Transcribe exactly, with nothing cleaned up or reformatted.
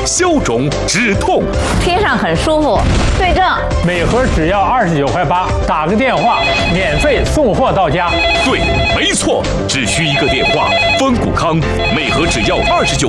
消肿止痛， 贴上很舒服。对症， 每盒只要二十九块八，打个电话，免费送货到家。 对，没错，只需一个电话，丰骨康每盒只要二十九。